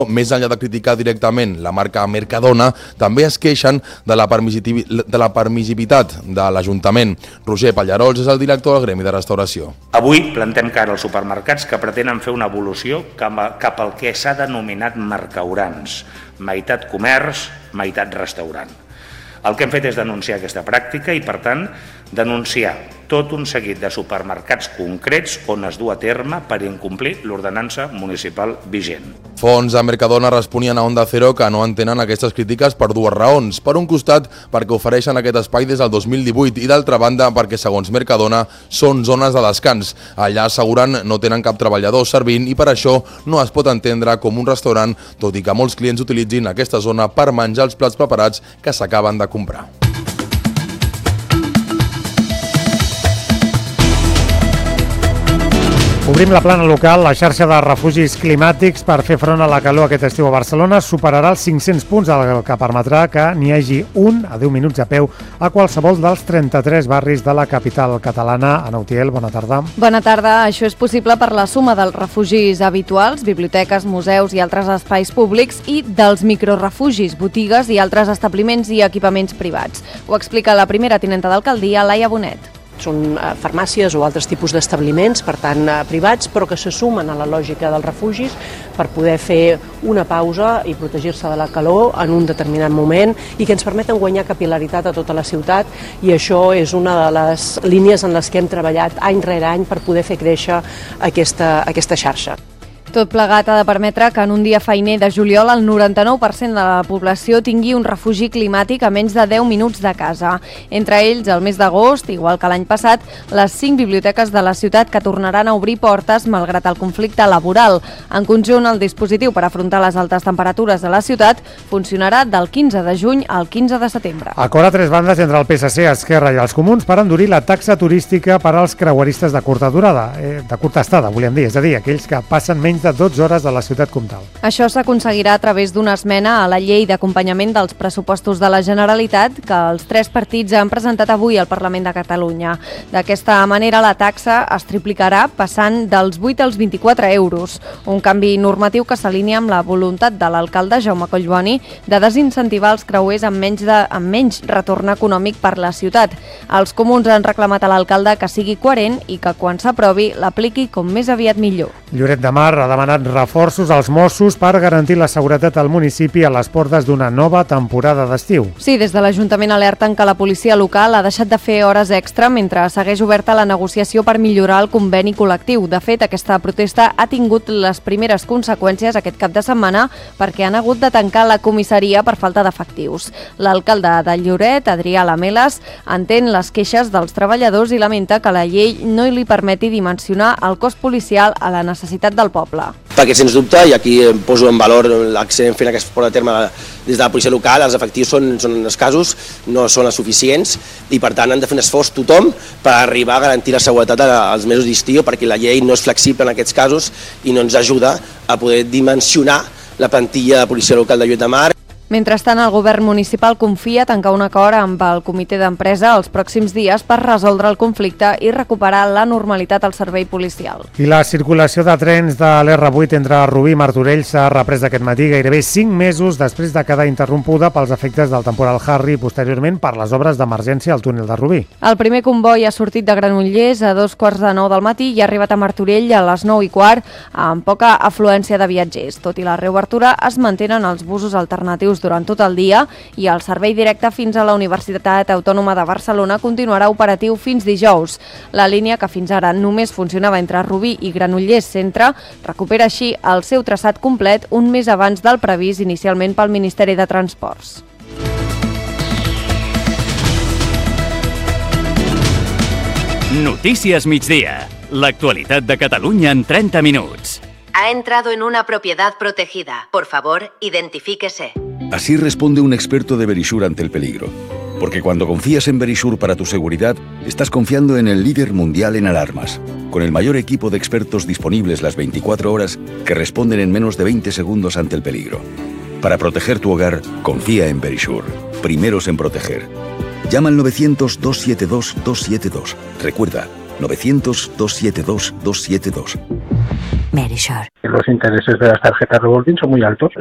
Més enllà de criticar directament la marca Mercadona, també es queixen de la permissivitat de l'Ajuntament. Roger Pallarols és el director del Gremi de Restauració. Avui plantem cara als supermercats que pretenen fer una evolució cap al que s'ha denominat mercaurants, meitat comerç, meitat restaurant. El que hem fet és denunciar aquesta pràctica i, per tant, denunciar tot un seguit de supermercats concrets on es du a terme per incomplir l'ordenança municipal vigent. Fonts de Mercadona responien a Onda Cero que no entenen aquestes crítiques per dues raons. Per un costat, perquè ofereixen aquest espai des del 2018 i d'altra banda perquè, segons Mercadona, són zones de descans. Allà, asseguren, no tenen cap treballador servint i per això no es pot entendre com un restaurant, tot i que molts clients utilitzin aquesta zona per menjar els plats preparats que s'acaben de comprar. Obrim la plana local. La xarxa de refugis climàtics per fer front a la calor aquest estiu a Barcelona superarà els 500 punts, el que permetrà que n'hi hagi un a 10 minuts a peu a qualsevol dels 33 barris de la capital catalana. Ana Utiel, bona tarda. Bona tarda. Això és possible per la suma dels refugis habituals, biblioteques, museus i altres espais públics i dels microrefugis, botigues i altres establiments i equipaments privats. Ho explica la primera tinenta d'alcaldia, Laia Bonet. Són farmàcies o altres tipus d'establiments, per tant privats, però que se sumen a la lògica dels refugis per poder fer una pausa i protegir-se de la calor en un determinat moment i que ens permeten guanyar capil·laritat a tota la ciutat, i això és una de les línies en les que hem treballat any rere any per poder fer créixer aquesta xarxa. Tot plegat ha de permetre que en un dia feiner de juliol el 99% de la població tingui un refugi climàtic a menys de 10 minuts de casa. Entre ells, el mes d'agost, igual que l'any passat, les 5 biblioteques de la ciutat que tornaran a obrir portes malgrat el conflicte laboral. En conjunt, el dispositiu per afrontar les altes temperatures de la ciutat funcionarà del 15 de juny al 15 de setembre. Acord a 3 bandes entre el PSC, Esquerra i els Comuns per endurir la taxa turística per als creueristes de curta estada, volíem dir, és a dir, aquells que passen menys de 12 hores de la ciutat comtal. Això s'aconseguirà a través d'una esmena a la llei d'acompanyament dels pressupostos de la Generalitat que els 3 partits han presentat avui al Parlament de Catalunya. D'aquesta manera, la taxa es triplicarà passant dels 8 als 24 euros, un canvi normatiu que s'alinea amb la voluntat de l'alcalde Jaume Collboni de desincentivar els creuers amb menys retorn econòmic per la ciutat. Els comuns han reclamat a l'alcalde que sigui coherent i que quan s'aprovi l'apliqui com més aviat millor. Lloret de Mar ha demanat reforços als Mossos per garantir la seguretat al municipi a les portes d'una nova temporada d'estiu. Sí, des de l'Ajuntament alerten que la policia local ha deixat de fer hores extra mentre segueix oberta la negociació per millorar el conveni col·lectiu. De fet, aquesta protesta ha tingut les primeres conseqüències aquest cap de setmana perquè han hagut de tancar la comissaria per falta d'efectius. L'alcalde de Lloret, Adrià Lameles, entén les queixes dels treballadors i lamenta que la llei no li permeti dimensionar el cos policial a la necessitat del poble. Perquè, sens dubte, i aquí poso en valor l'accent fent que es porta a terme des de la policia local, els efectius són escassos, no són els suficients i, per tant, han de fer un esforç tothom per arribar a garantir la seguretat als mesos d'estiu, perquè la llei no és flexible en aquests casos i no ens ajuda a poder dimensionar la plantilla de policia local de Lloret de Mar. Mentrestant, el govern municipal confia tancar un acord amb el comitè d'empresa els pròxims dies per resoldre el conflicte i recuperar la normalitat al servei policial. I la circulació de trens de l'R8 entre Rubí i Martorell s'ha reprès aquest matí gairebé 5 mesos després de quedar interrompuda pels efectes del temporal Harry i posteriorment per les obres d'emergència al túnel de Rubí. El primer comboi ha sortit de Granollers a 2:45 del matí i ha arribat a Martorell a les 9:15 amb poca afluència de viatgers. Tot i la reobertura, es mantenen els busos alternatius durant tot el dia i el servei directe fins a la Universitat Autònoma de Barcelona continuarà operatiu fins dijous. La línia, que fins ara només funcionava entre Rubí i Granollers Centre, recupera així el seu traçat complet un mes abans del previst inicialment pel Ministeri de Transports. Notícies migdia. L'actualitat de Catalunya en 30 minuts. Ha entrado en una propiedad protegida. Por favor, identifíquese. Así responde un experto de Verisure ante el peligro. Porque cuando confías en Verisure para tu seguridad, estás confiando en el líder mundial en alarmas, con el mayor equipo de expertos disponibles las 24 horas que responden en menos de 20 segundos ante el peligro. Para proteger tu hogar, confía en Verisure. Primeros en proteger. Llama al 900-272-272. Recuerda, 900-272-272. Verisure. Los intereses de las tarjetas revolving son muy altos.